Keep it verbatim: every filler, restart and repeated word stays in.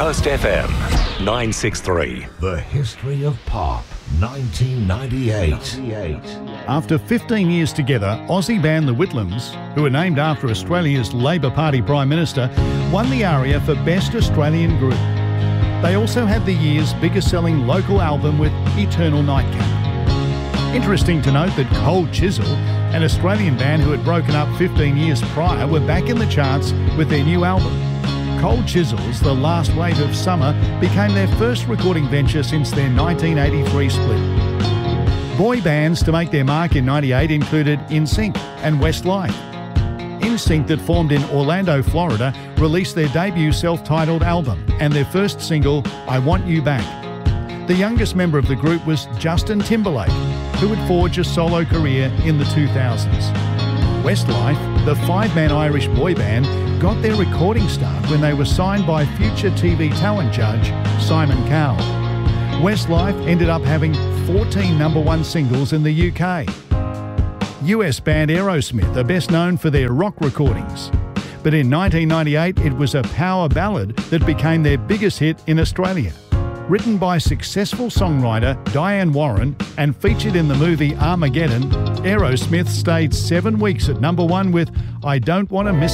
Coast F M, nine sixty-three. The history of pop, nineteen ninety-eight. After fifteen years together, Aussie band The Whitlams, who are named after Australia's Labor Party Prime Minister, won the ARIA for Best Australian Group. They also had the year's biggest selling local album with Eternal Nightcap. Interesting to note that Cold Chisel, an Australian band who had broken up fifteen years prior, were back in the charts with their new album. Cold Chisel's The Last Wave of Summer became their first recording venture since their nineteen eighty-three split. Boy bands to make their mark in ninety-eight included N Sync and Westlife. N Sync, that formed in Orlando, Florida, released their debut self-titled album and their first single, I Want You Back. The youngest member of the group was Justin Timberlake, who would forge a solo career in the two thousands. Westlife, the five-man Irish boy band, got their recording start when they were signed by future T V talent judge Simon Cowell. Westlife ended up having fourteen number one singles in the U K. U S band Aerosmith are best known for their rock recordings. But in nineteen ninety-eight, it was a power ballad that became their biggest hit in Australia. Written by successful songwriter Diane Warren and featured in the movie Armageddon, Aerosmith stayed seven weeks at number one with I Don't Want to Miss